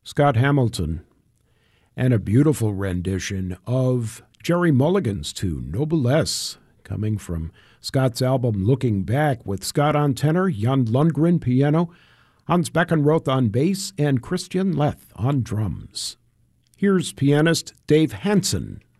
Scott Hamilton, and a beautiful rendition of Jerry Mulligan's tune, Noblesse, coming from Scott's album Looking Back, with Scott on tenor, Jan Lundgren piano, Hans Beckenroth on bass, and Christian Leth on drums. Here's pianist Dave Hansen.